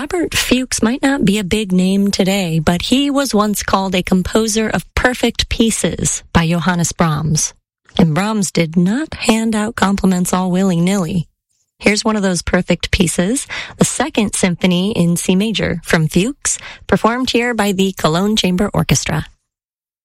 Robert Fuchs might not be a big name today, but he was once called a composer of perfect pieces by Johannes Brahms. And Brahms did not hand out compliments all willy-nilly. Here's one of those perfect pieces, the Second Symphony in C major from Fuchs, performed here by the Cologne Chamber Orchestra.